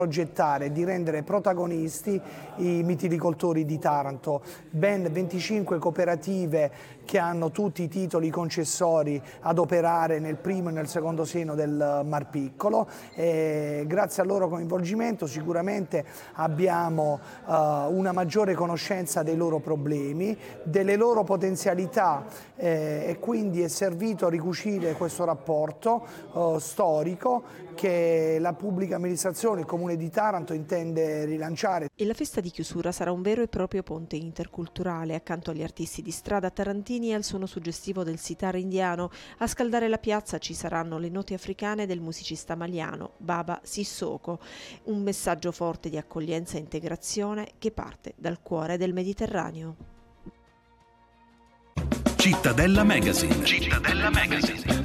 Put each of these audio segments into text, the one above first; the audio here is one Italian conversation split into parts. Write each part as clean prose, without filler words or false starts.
progettare, di rendere protagonisti i mitilicoltori di Taranto. Ben 25 cooperative che hanno tutti i titoli concessori ad operare nel primo e nel secondo seno del Mar Piccolo. Grazie al loro coinvolgimento sicuramente abbiamo una maggiore conoscenza dei loro problemi, delle potenzialità e quindi è servito a ricucire questo rapporto storico che la pubblica amministrazione, il Comune di Taranto intende rilanciare. E la festa di chiusura sarà un vero e proprio ponte interculturale. Accanto agli artisti di strada tarantini e al suono suggestivo del sitar indiano, a scaldare la piazza ci saranno le note africane del musicista maliano Baba Sissoko, un messaggio forte di accoglienza e integrazione che parte dal cuore del Mediterraneo. Cittadella Magazine. Cittadella Magazine.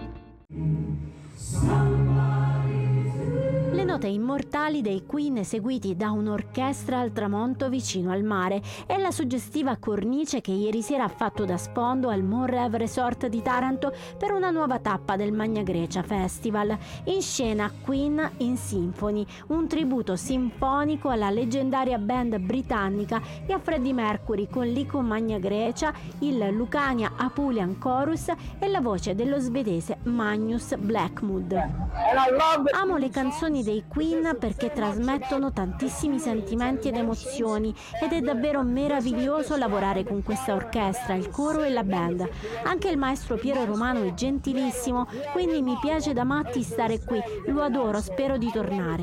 Le note immortali dei Queen eseguiti da un'orchestra al tramonto vicino al mare e la suggestiva cornice che ieri sera ha fatto da sfondo al Morev Resort di Taranto per una nuova tappa del Magna Grecia Festival. In scena Queen in Symphony, un tributo sinfonico alla leggendaria band britannica e a Freddie Mercury con l'Ico Magna Grecia, il Lucania Apulian Chorus e la voce dello svedese Magnus Blackwood. Amo le canzoni dei Queen perché trasmettono tantissimi sentimenti ed emozioni ed è davvero meraviglioso lavorare con questa orchestra, il coro e la band. Anche il maestro Piero Romano è gentilissimo, quindi mi piace da matti stare qui, lo adoro, spero di tornare.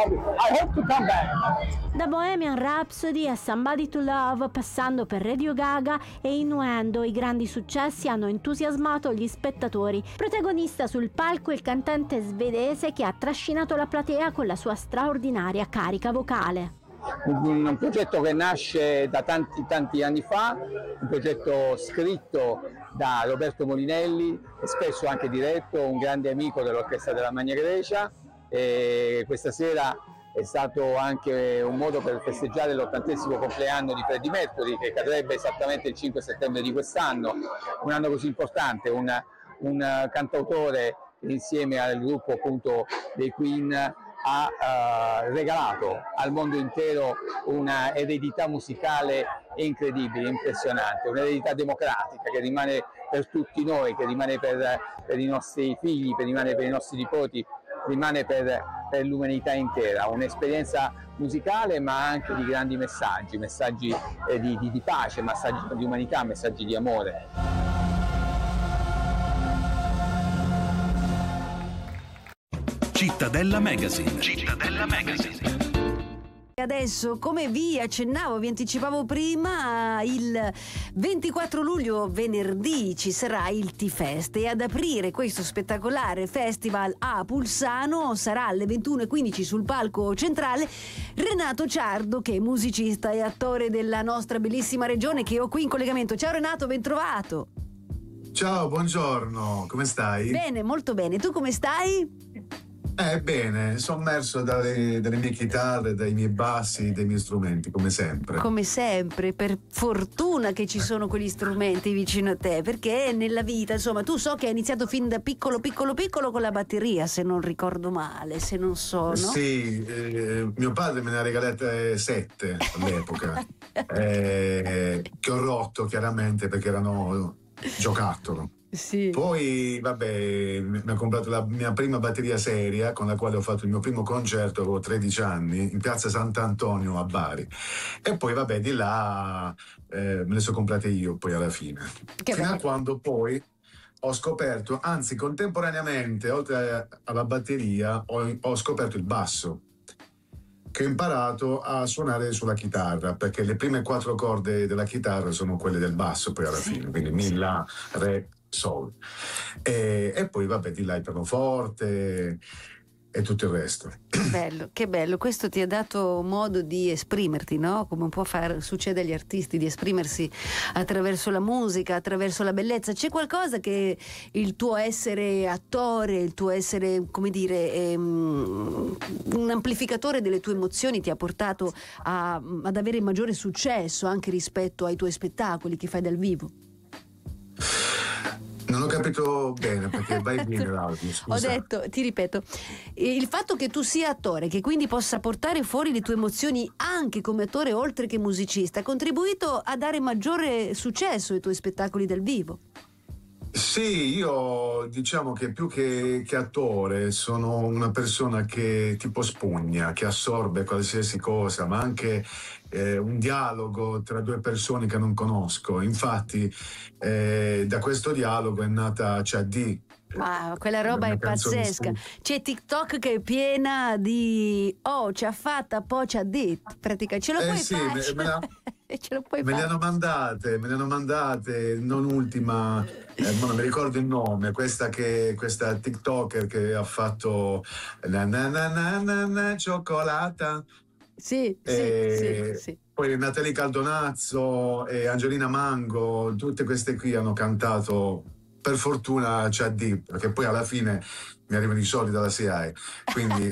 Da Bohemian Rhapsody a Somebody to Love, passando per Radio Gaga e Innuendo, i grandi successi hanno entusiasmato gli spettatori. Protagonista sul palco il cantante svedese che ha trascinato la platea con la sua straordinaria carica vocale. Un progetto che nasce da tanti anni fa, un progetto scritto da Roberto Molinelli e spesso anche diretto, un grande amico dell'Orchestra della Magna Grecia, e questa sera è stato anche un modo per festeggiare l'80° compleanno di Freddie Mercury, che cadrebbe esattamente il 5 settembre di quest'anno, un anno così importante, un cantautore insieme al gruppo appunto dei Queen ha regalato al mondo intero una eredità musicale incredibile, impressionante, un'eredità democratica che rimane per tutti noi, che rimane per i nostri figli, rimane per i nostri nipoti, rimane per l'umanità intera, un'esperienza musicale ma anche di grandi messaggi di pace, messaggi di umanità, messaggi di amore. Cittadella Magazine. Cittadella Magazine. Adesso, come vi accennavo, vi anticipavo prima, il 24 luglio, venerdì, ci sarà il T-Fest e ad aprire questo spettacolare festival a Pulsano sarà alle 21:15 sul palco centrale Renato Ciardo, che è musicista e attore della nostra bellissima regione, che ho qui in collegamento. Ciao Renato, ben trovato. Ciao, buongiorno, come stai? Bene, molto bene. Tu come stai? Bene, sommerso dalle mie chitarre, dai miei bassi, dai miei strumenti, come sempre. Come sempre, per fortuna che ci sono quegli strumenti vicino a te, perché nella vita, insomma, tu so che hai iniziato fin da piccolo con la batteria, se non ricordo male, se non so, no? Sì, mio padre me ne ha regalate 7 all'epoca, che ho rotto chiaramente perché erano giocattolo. Sì. Poi vabbè, mi ha comprato la mia prima batteria seria con la quale ho fatto il mio primo concerto, avevo 13 anni, in piazza Sant'Antonio a Bari, e poi vabbè di là me le sono comprate io poi alla fine, fino a quando poi ho scoperto, anzi contemporaneamente oltre alla batteria ho scoperto il basso, che ho imparato a suonare sulla chitarra, perché le prime 4 corde della chitarra sono quelle del basso poi alla fine, quindi mi, la, re, sol, e poi vabbè di là il pianoforte e tutto il resto. Che bello, questo ti ha dato modo di esprimerti, no? Come un po' succede agli artisti, di esprimersi attraverso la musica, attraverso la bellezza. C'è qualcosa che il tuo essere attore, il tuo essere, come dire, un amplificatore delle tue emozioni ti ha portato ad avere maggiore successo anche rispetto ai tuoi spettacoli che fai dal vivo? Non ho capito bene perché vai bene l'audio, Ho scusa. detto, ti ripeto, il fatto che tu sia attore, che quindi possa portare fuori le tue emozioni anche come attore oltre che musicista, ha contribuito a dare maggiore successo ai tuoi spettacoli dal vivo. Sì, io diciamo che più che attore sono una persona che tipo spugna, che assorbe qualsiasi cosa, ma anche un dialogo tra due persone che non conosco. Infatti da questo dialogo è nata Ciadì. Ma quella roba è pazzesca. C'è TikTok che è piena di ci ha fatta, poi ci ha detto. Praticamente ce lo puoi sì, fare. Ce lo puoi me le fare. hanno mandate, non ultima, non mi ricordo il nome, questa TikToker che ha fatto cioccolata. Sì. Poi Natalie Caldonazzo e Angelina Mango, tutte queste qui hanno cantato, per fortuna c'è D, perché poi alla fine mi arrivano i soldi dalla SIAE, quindi...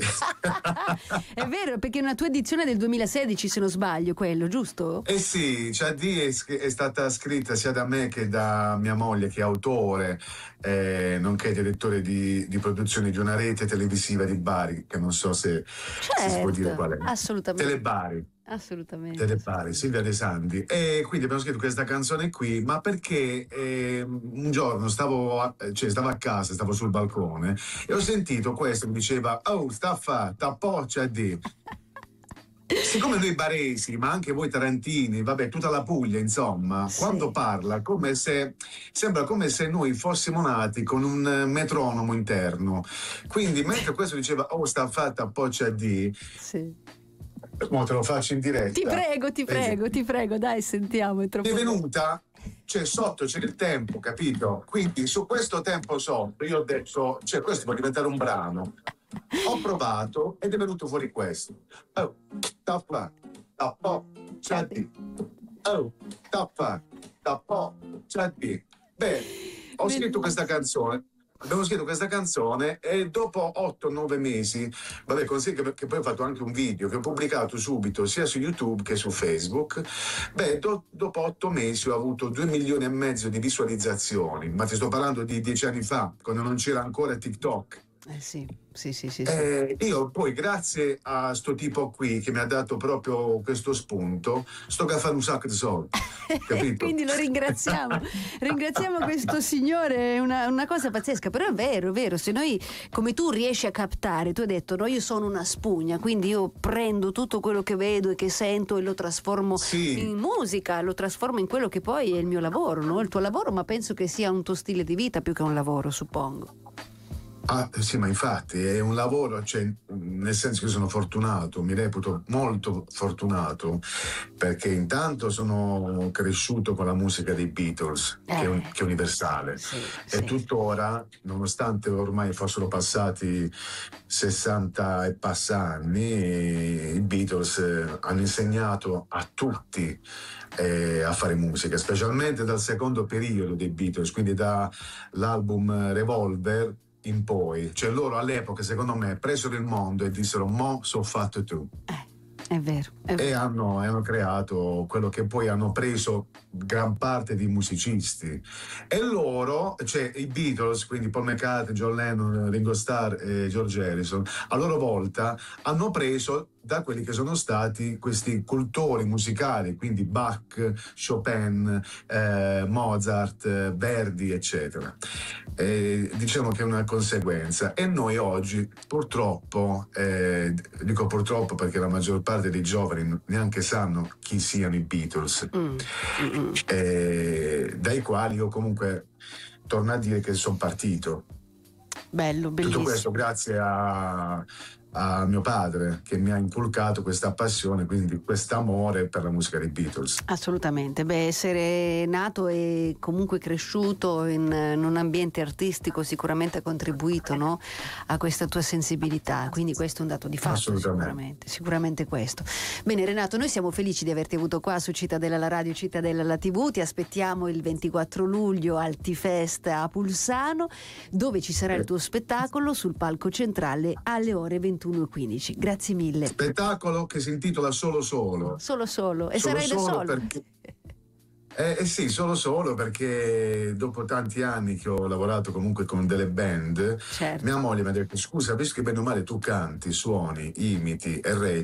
È vero, perché è una tua edizione del 2016, se non sbaglio, quello, giusto? Eh sì, cioè è stata scritta sia da me che da mia moglie, che è autore, nonché direttore di produzione di una rete televisiva di Bari, che non so se si può dire qual è. Assolutamente. Telebari. Assolutamente. Telebari, Silvia De Sandi. E quindi abbiamo scritto questa canzone qui, ma perché un giorno stavo a casa, stavo sul balcone e ho sentito questo che diceva: "Oh, sta a fa, tappoccia di". Siccome noi baresi, ma anche voi tarantini, vabbè, tutta la Puglia, insomma, Sì. quando parla sembra come se noi fossimo nati con un metronomo interno. Quindi mentre questo diceva "Oh, sta fatta tappoccia di", Sì. mo te lo faccio in diretta. Ti prego, dai, sentiamo. È troppo È venuta, cioè sotto c'è il tempo, capito? Quindi su questo tempo sotto io ho detto, cioè questo può diventare un brano. Ho provato ed è venuto fuori questo. Oh, tappa, tappo, ciatti. Oh, tappa, tappo, ciatti. Beh, ho scritto questa canzone. Abbiamo scritto questa canzone e dopo 8-9 mesi, vabbè, così che poi ho fatto anche un video che ho pubblicato subito sia su YouTube che su Facebook. Beh, dopo 8 mesi ho avuto 2,5 milioni di visualizzazioni, ma ti sto parlando di 10 anni fa, quando non c'era ancora TikTok. Sì. Io poi, grazie a sto tipo qui che mi ha dato proprio questo spunto, sto a fare un sacco di soldi, capito? Quindi lo ringraziamo. Ringraziamo questo signore, è una cosa pazzesca, però è vero, se noi, come tu riesci a captare, tu hai detto, no, io sono una spugna, quindi io prendo tutto quello che vedo e che sento e lo trasformo in musica, lo trasformo in quello che poi è il mio lavoro, no? Il tuo lavoro, ma penso che sia un tuo stile di vita più che un lavoro, suppongo. Ah, sì, ma infatti è un lavoro, cioè, nel senso che sono fortunato, mi reputo molto fortunato, perché intanto sono cresciuto con la musica dei Beatles, che è universale, e tuttora, nonostante ormai fossero passati 60 e passa anni, i Beatles hanno insegnato a tutti a fare musica, specialmente dal secondo periodo dei Beatles, quindi dall'album Revolver in poi, cioè loro all'epoca secondo me presero il mondo e dissero mo so fatto tu. È vero. E hanno creato quello che poi hanno preso gran parte di musicisti, e loro, cioè i Beatles, quindi Paul McCartney, John Lennon, Ringo Starr e George Harrison, a loro volta hanno preso da quelli che sono stati questi cultori musicali, quindi Bach, Chopin, Mozart, Verdi, eccetera. Diciamo che è una conseguenza, e noi oggi purtroppo, dico purtroppo perché la maggior parte dei giovani neanche sanno chi siano i Beatles, dai quali io comunque torno a dire che sono partito. Bello, bellissimo. Tutto questo grazie a mio padre, che mi ha inculcato questa passione, quindi quest'amore per la musica dei Beatles. Assolutamente, essere nato e comunque cresciuto in un ambiente artistico sicuramente ha contribuito, no, a questa tua sensibilità, quindi questo è un dato di fatto, sicuramente questo. Bene Renato, noi siamo felici di averti avuto qua su Cittadella la Radio, Cittadella la TV, ti aspettiamo il 24 luglio al T-Fest a Pulsano, dove ci sarà il tuo spettacolo sul palco centrale alle ore 21:15. Grazie mille. Spettacolo che si intitola Solo. E sarai da solo. Sì, solo perché dopo tanti anni che ho lavorato comunque con delle band, Certo. mia moglie mi ha detto: scusa, visto che bene o male tu canti, suoni, imiti e reciti,